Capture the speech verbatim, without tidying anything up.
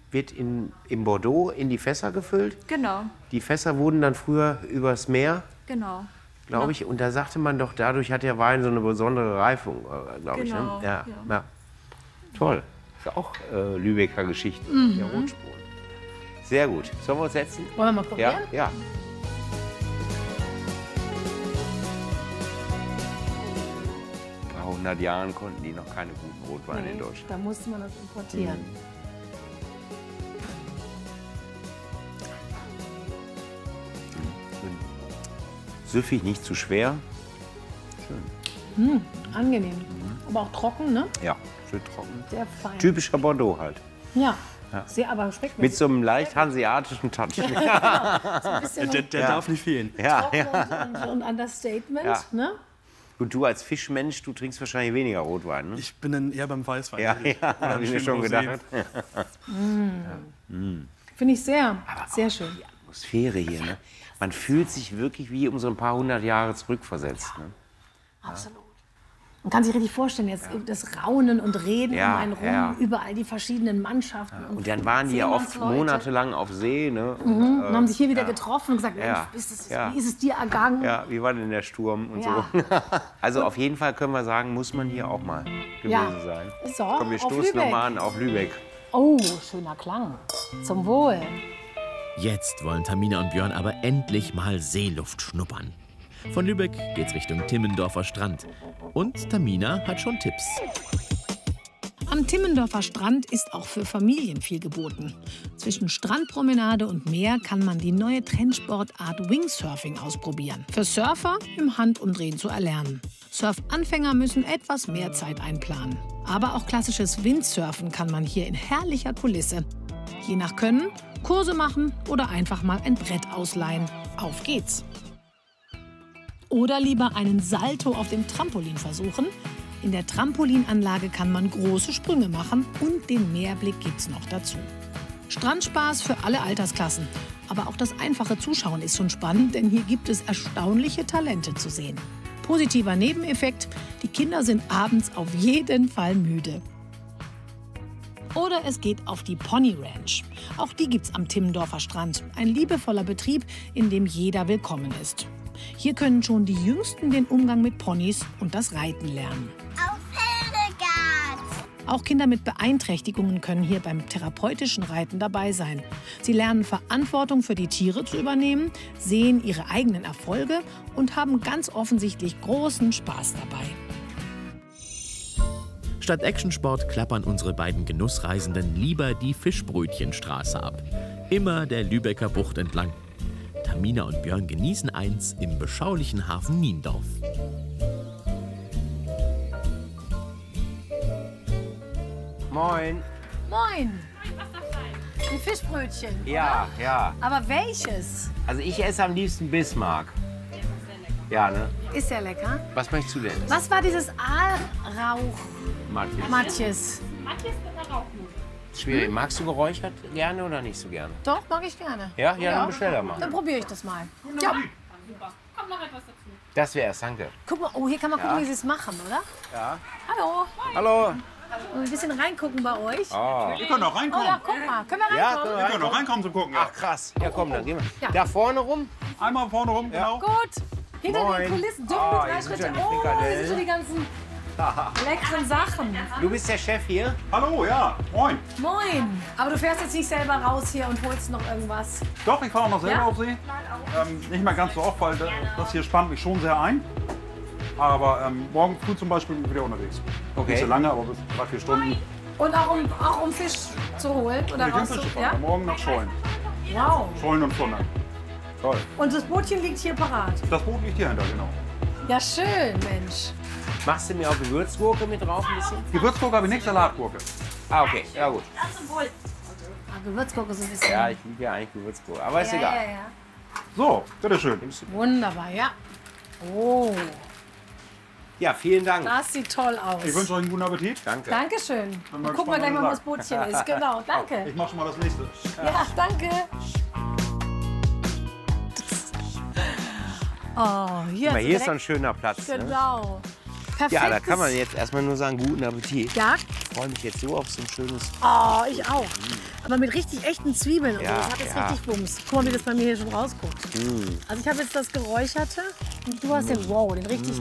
wird in, in Bordeaux in die Fässer gefüllt. Genau. Die Fässer wurden dann früher übers Meer, Genau. glaube ich. Und da sagte man doch, dadurch hat der Wein so eine besondere Reifung, glaube ich. Genau, Ne? Ja, ja. ja. Toll. Ist auch äh, Lübecker Geschichte, Mhm. der Rotspuren. Sehr gut. Sollen wir uns setzen? Wollen wir mal probieren? Ja, ja. Vor hundert Jahren konnten die noch keine guten Rotweine Nee, in Deutschland. da musste man das importieren. Süffig, nicht zu schwer. Schön. Mm, angenehm. Aber auch trocken, ne? Ja, schön trocken. Sehr fein. Typischer Bordeaux halt. Ja. Ja. Sehr, aber schmeckt mir. Mit so einem leicht hanseatischen Touch. So ein bisschen Der, der Ja. darf nicht fehlen. Ja, trocken ja. und, und, und Understatement, Ja. ne? Und du als Fischmensch, du trinkst wahrscheinlich weniger Rotwein, ne? Ich bin dann eher beim Weißwein. Ja, ehrlich. ja, Oder habe einem ich mir schönen schon Rosé. gedacht. Finde ich sehr, sehr schön. Die Atmosphäre hier, ne? Man fühlt sich wirklich wie um so ein paar hundert Jahre zurückversetzt. Ne? Absolut. Man kann sich richtig vorstellen, jetzt das Raunen und Reden Ja, um einen rum, ja. überall die verschiedenen Mannschaften. Und dann waren die ja oft Seemannsleute. monatelang auf See. Ne? Und, Mhm. Und haben sich hier wieder ja. getroffen und gesagt, Mensch, Ja. ist es, Ja. wie ist es dir ergangen? Ja, wie war denn der Sturm und Ja. so. Also auf jeden Fall können wir sagen, muss man hier auch mal gewesen Ja. sein. So, Komm, wir auf stoßen Lübeck. nochmal an auf Lübeck. Oh, schöner Klang. Zum Wohl. Jetzt wollen Tamina und Björn aber endlich mal Seeluft schnuppern. Von Lübeck geht's Richtung Timmendorfer Strand. Und Tamina hat schon Tipps. Am Timmendorfer Strand ist auch für Familien viel geboten. Zwischen Strandpromenade und Meer kann man die neue Trendsportart Wingsurfing ausprobieren. Für Surfer im Handumdrehen zu erlernen. Surfanfänger müssen etwas mehr Zeit einplanen. Aber auch klassisches Windsurfen kann man hier in herrlicher Kulisse. Je nach Können Kurse machen oder einfach mal ein Brett ausleihen. Auf geht's! Oder lieber einen Salto auf dem Trampolin versuchen. In der Trampolinanlage kann man große Sprünge machen und den Meerblick gibt's noch dazu. Strandspaß für alle Altersklassen. Aber auch das einfache Zuschauen ist schon spannend, denn hier gibt es erstaunliche Talente zu sehen. Positiver Nebeneffekt, die Kinder sind abends auf jeden Fall müde. Oder es geht auf die Pony Ranch. Auch die gibt's am Timmendorfer Strand. Ein liebevoller Betrieb, in dem jeder willkommen ist. Hier können schon die Jüngsten den Umgang mit Ponys und das Reiten lernen. Auf Hildegard! Auch Kinder mit Beeinträchtigungen können hier beim therapeutischen Reiten dabei sein. Sie lernen Verantwortung für die Tiere zu übernehmen, sehen ihre eigenen Erfolge und haben ganz offensichtlich großen Spaß dabei. Statt Actionsport klappern unsere beiden Genussreisenden lieber die Fischbrötchenstraße ab. Immer der Lübecker Bucht entlang. Tamina und Björn genießen eins im beschaulichen Hafen Niendorf. Moin. Moin! Ein Fischbrötchen. Ja, ja. Aber welches? Also ich esse am liebsten Bismarck. Ja, ne? Ist sehr lecker. Was möchtest du denn? Was war dieses Aalrauch, Matthias? Matjes? Schwierig. Magst du geräuchert gerne oder nicht so gerne? Doch, mag ich gerne. Ja, ja, dann bestell doch mal. Dann probiere ich das mal. Ja. Das wär's, danke. Guck mal, oh, hier kann man gucken, Ja. wie sie es machen, oder? Ja. Hallo. Hallo. Und ein bisschen reingucken bei euch. Oh. Wir können auch Oh reinkommen. ja, guck mal. Können wir Ja, reinkommen? können Wir können auch reinkommen zum Gucken. Ja. Ach krass. Ja, komm, dann gehen wir. Ja. Da vorne rum. Einmal vorne rum, genau. Gut. Hinter Moin. den Kulissen, dumm Ah, mit hier drei sind Schritte. schon die Oh, hier Frikadellen. sind schon die ganzen leckeren Sachen. Du bist der Chef hier? Hallo, ja, moin. Moin. Aber du fährst jetzt nicht selber raus hier und holst noch irgendwas. Doch, ich fahre auch noch selber Ja? auf See. Ähm, nicht mehr ganz so oft, weil das das hier spannt mich schon sehr ein. Aber ähm, morgen früh zum Beispiel bin ich wieder unterwegs. Okay. Nicht so lange, aber bis drei, vier Stunden. Und auch um, auch um Fisch zu holen oder Ich bin rauszu... Fische Ja? fahren. Morgen nach Schollen. Wow. Schollen und Funder. Toll. Und das Bootchen liegt hier parat. Das Boot liegt hier hinter, genau. Ja, schön, Mensch. Machst du mir auch Gewürzgurke mit drauf ein bisschen? Gewürzgurke habe ich nicht, Salatgurke. Ah, okay. Ja, gut. Ah, Gewürzgurke so ein bisschen. Ja, ich liebe ja eigentlich Gewürzgurke. Aber ist ja, egal. ja, ja. So, bitteschön. Wunderbar, ja. Oh, Ja, vielen Dank. das sieht toll aus. Ich wünsche euch einen guten Appetit. Danke. Dankeschön. Bin mal Gucken wir gespannt, gleich mal, wo was das Bootchen ist. Genau, danke. Ich mache schon mal das nächste. Ja, danke. Oh, hier, Aber so hier ist so ein direkt- schöner Platz. Ne? Genau. Perfekt. Ja, da kann man jetzt erstmal nur sagen, guten Appetit. Ja, freue mich jetzt so auf so ein schönes... Oh, ich auch. Aber mit richtig echten Zwiebeln und Ja, so. Das hat jetzt ja. richtig Bums. Guck mal, wie das bei mir hier schon rausguckt. Also ich habe jetzt das Geräucherte und du hast den, wow, den richtig